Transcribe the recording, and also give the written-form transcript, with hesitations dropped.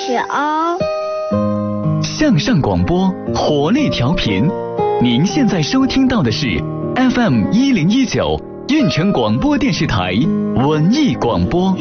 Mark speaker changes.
Speaker 1: 是哦。
Speaker 2: 向上广播，活力调频。您现在收听到的是 FM1019 运城广播电视台文艺广播。